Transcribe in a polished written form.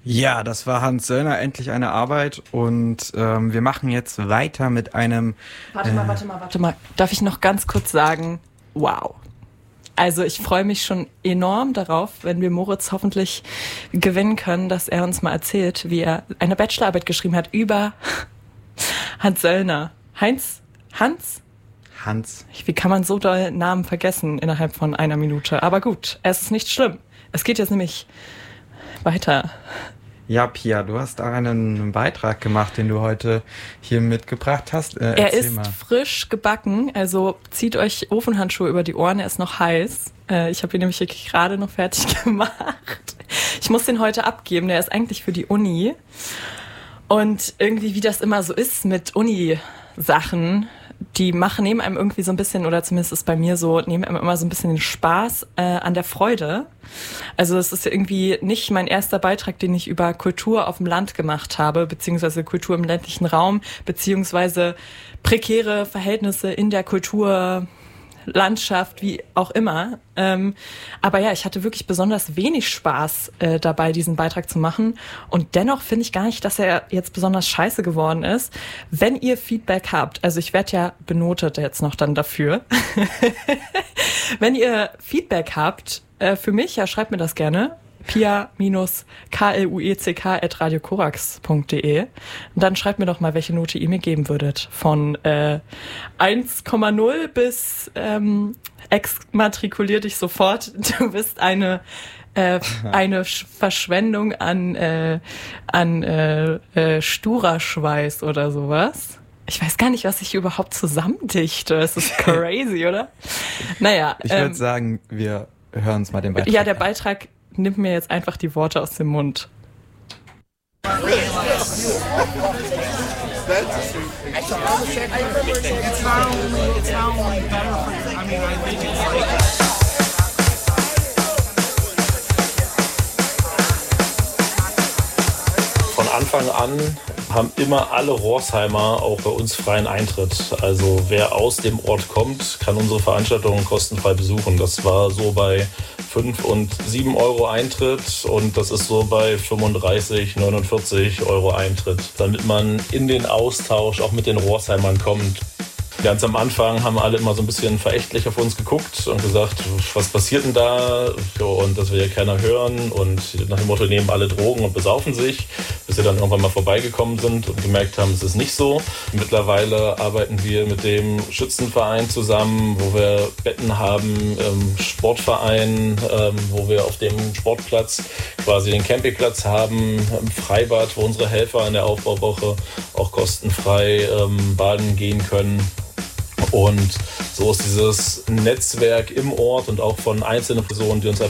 Ja, das war Hans Söllner, endlich eine Arbeit. Und wir machen jetzt weiter mit einem... Warte mal. Darf ich noch ganz kurz sagen, wow. Also ich freue mich schon enorm darauf, wenn wir Moritz hoffentlich gewinnen können, dass er uns mal erzählt, wie er eine Bachelorarbeit geschrieben hat über Hans Söllner. Hans? Wie kann man so doll Namen vergessen innerhalb von einer Minute? Aber gut, es ist nicht schlimm. Es geht jetzt nämlich weiter. Ja, Pia, du hast da einen Beitrag gemacht, den du heute hier mitgebracht hast. Er ist frisch gebacken, also zieht euch Ofenhandschuhe über die Ohren, er ist noch heiß. Ich habe ihn nämlich gerade noch fertig gemacht. Ich muss den heute abgeben, der ist eigentlich für die Uni. Und irgendwie, wie das immer so ist mit Uni-Sachen, die nehmen einem irgendwie so ein bisschen, oder zumindest ist bei mir so, nehmen einem immer so ein bisschen den Spaß an der Freude. Also es ist irgendwie nicht mein erster Beitrag, den ich über Kultur auf dem Land gemacht habe, beziehungsweise Kultur im ländlichen Raum, beziehungsweise prekäre Verhältnisse in der Kulturlandschaft, wie auch immer. Aber ja, ich hatte wirklich besonders wenig Spaß dabei, diesen Beitrag zu machen. Und dennoch finde ich gar nicht, dass er jetzt besonders scheiße geworden ist. Wenn ihr Feedback habt, also ich werde ja benotet jetzt noch dann dafür. Wenn ihr Feedback habt für mich, ja, schreibt mir das gerne. pia-klueck@radiokorax.de und dann schreibt mir doch mal, welche Note ihr mir geben würdet. Von 1,0 bis exmatrikulier dich sofort. Du bist eine Verschwendung an sturer Schweiß oder sowas. Ich weiß gar nicht, was ich überhaupt zusammendichte. Es ist crazy, oder? Naja. Ich würde sagen, wir hören uns mal den Beitrag. Ja, der Beitrag nimmt mir jetzt einfach die Worte aus dem Mund. Von Anfang an haben immer alle Rorsheimer auch bei uns freien Eintritt. Also wer aus dem Ort kommt, kann unsere Veranstaltungen kostenfrei besuchen. Das war so bei 5 und 7 Euro Eintritt und das ist so bei 35, 49 Euro Eintritt, damit man in den Austausch auch mit den Rorsheimern kommt. Ganz am Anfang haben alle immer so ein bisschen verächtlich auf uns geguckt und gesagt, was passiert denn da? Und das will ja keiner hören. Und nach dem Motto, nehmen alle Drogen und besaufen sich, bis wir dann irgendwann mal vorbeigekommen sind und gemerkt haben, es ist nicht so. Mittlerweile arbeiten wir mit dem Schützenverein zusammen, wo wir Betten haben, Sportverein, wo wir auf dem Sportplatz quasi den Campingplatz haben, im Freibad, wo unsere Helfer in der Aufbauwoche auch kostenfrei baden gehen können. Und so ist dieses Netzwerk im Ort und auch von einzelnen Personen, die uns